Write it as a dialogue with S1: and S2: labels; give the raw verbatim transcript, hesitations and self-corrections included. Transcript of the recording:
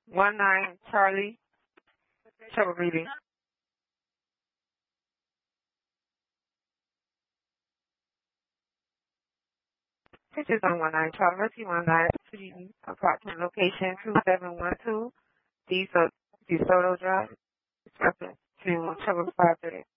S1: one nine Charlie, trouble breathing. Pictures on one nine Charlie, Rescue one nine, approximate location two seven one two, DeSoto Drive, reference to trouble five thirty.